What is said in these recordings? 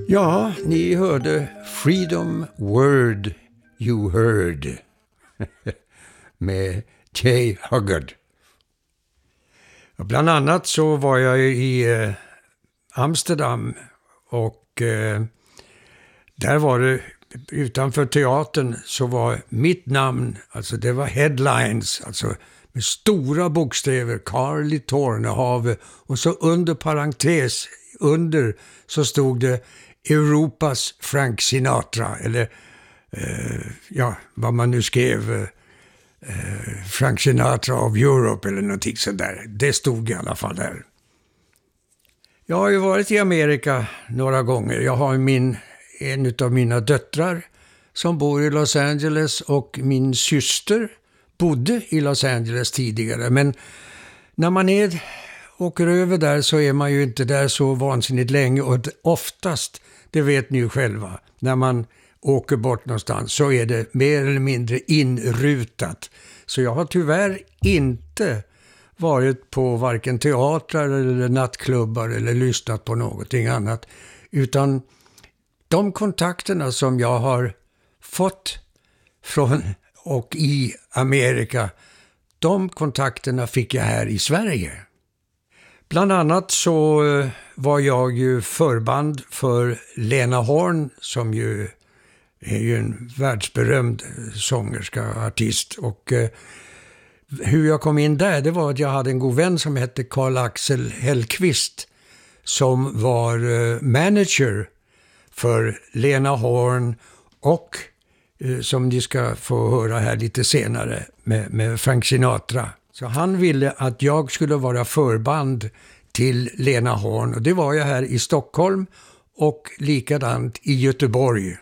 Ja, ni hörde Freedom Word You Heard med Jay Huggard. Bland annat så var jag i Amsterdam och där var det utanför teatern så var mitt namn, alltså det var headlines, alltså med stora bokstäver, Carly Tornehave, och så under parentes under så stod det Europas Frank Sinatra, eller vad man nu skrev, Frank Sinatra of Europe eller någonting sådär. Det stod i alla fall där. Jag har ju varit i Amerika några gånger. Jag har en av mina döttrar som bor i Los Angeles och min syster bodde i Los Angeles tidigare. Men när man åker över där så är man ju inte där så vansinnigt länge, och oftast, det vet ni ju själva, när man åker bort någonstans så är det mer eller mindre inrutat. Så jag har tyvärr inte varit på varken teatrar eller nattklubbar eller lyssnat på någonting annat, utan de kontakterna som jag har fått från och i Amerika, de kontakterna fick jag här i Sverige. Bland annat så var jag ju förband för Lena Horne, som ju är ju en världsberömd sångerska, artist. Och hur jag kom in där, det var att jag hade en god vän som hette Karl-Axel Hellqvist, som var manager för Lena Horne och som ni ska få höra här lite senare med Frank Sinatra. Så han ville att jag skulle vara förband till Lena Horne, och det var jag här i Stockholm och likadant i Göteborg.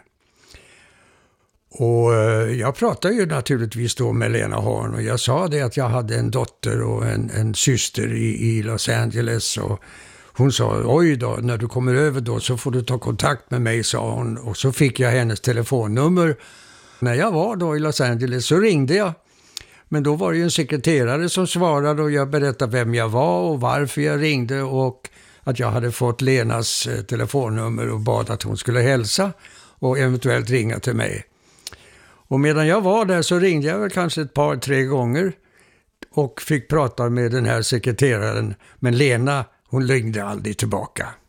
Och jag pratade ju naturligtvis då med Lena Horne, och jag sa det att jag hade en dotter och en syster i Los Angeles, och hon sa, oj då, när du kommer över då så får du ta kontakt med mig, sa hon, och så fick jag hennes telefonnummer. När jag var då i Los Angeles så ringde jag. Men då var det ju en sekreterare som svarade, och jag berättade vem jag var och varför jag ringde och att jag hade fått Lenas telefonnummer och bad att hon skulle hälsa och eventuellt ringa till mig. Och medan jag var där så ringde jag väl kanske ett par, 3 gånger och fick prata med den här sekreteraren. Men Lena, hon ringde aldrig tillbaka.